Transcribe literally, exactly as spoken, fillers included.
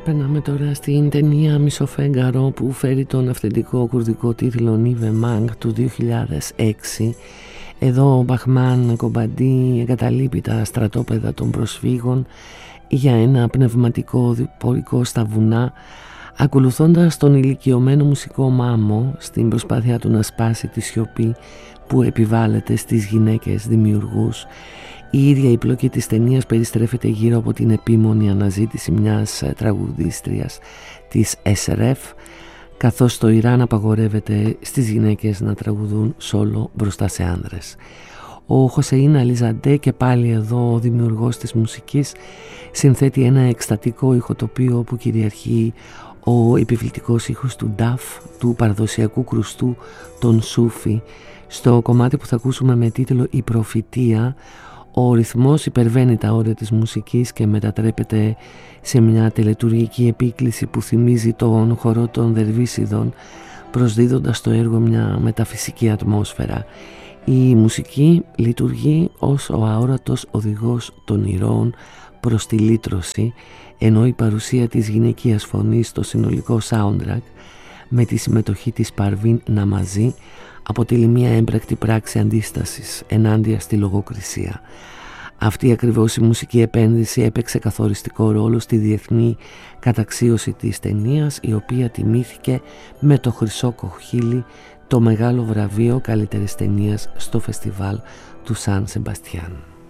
Περνάμε τώρα στην ταινία Μισοφέγγαρο που φέρει τον αυθεντικό κουρδικό τίτλο Νίβε Μάγκ του δύο χιλιάδες έξι. Εδώ ο Μπαχμάν Κομπαντί εγκαταλείπει τα στρατόπεδα των προσφύγων για ένα πνευματικό διπορικό στα βουνά, ακολουθώντας τον ηλικιωμένο μουσικό Μάμο στην προσπάθεια του να σπάσει τη σιωπή που επιβάλλεται στις γυναίκες δημιουργούς. Η ίδια η πλοκή της ταινίας περιστρέφεται γύρω από την επίμονη αναζήτηση μιας τραγουδίστριας της ες ερ εφ, καθώς το Ιράν απαγορεύεται στις γυναίκες να τραγουδούν σόλο μπροστά σε άνδρες. Ο Χοσεΐν Αλιζαντέ, και πάλι εδώ ο δημιουργός της μουσικής, συνθέτει ένα εκστατικό ηχοτοπίο που κυριαρχεί ο επιβλητικός ήχος του νταφ, του παραδοσιακού κρουστού των Σούφι. Στο κομμάτι που θα ακούσουμε με τίτλο «Η Προφητεία», ο ρυθμός υπερβαίνει τα όρια της μουσικής και μετατρέπεται σε μια τελετουργική επίκληση που θυμίζει τον χορό των Δερβίσιδων, προσδίδοντας στο έργο μια μεταφυσική ατμόσφαιρα. Η μουσική λειτουργεί ως ο αόρατος οδηγός των ηρώων προς τη λύτρωση, ενώ η παρουσία της γυναικείας φωνής στο συνολικό soundtrack, με τη συμμετοχή της Παρβίν Ναμαζή, αποτελεί μια έμπρακτη πράξη αντίστασης ενάντια στη λογοκρισία. Αυτή ακριβώς η μουσική επένδυση έπαιξε καθοριστικό ρόλο στη διεθνή καταξίωση της ταινίας, η οποία τιμήθηκε με το Χρυσό Κοχύλι, το μεγάλο βραβείο καλύτερης ταινίας στο φεστιβάλ του Σαν Σεμπαστιάν.